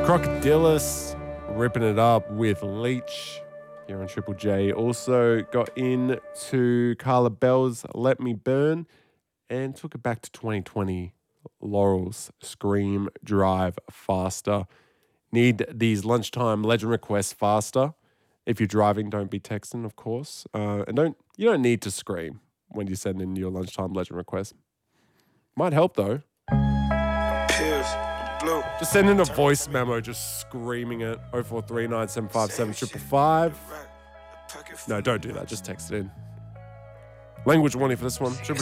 Crocodilus ripping it up with Leech here on Triple J. Also got into Carla Bell's Let Me Burn and took it back to 2020. Laurel's Scream Drive Faster. Need these lunchtime legend requests faster. If you're driving, don't be texting, of course. And you don't need to scream when you send in your lunchtime legend request. Might help though. Just send in a voice memo, just screaming it. 0439757555. No, don't do that. Just text it in. Language warning for this one.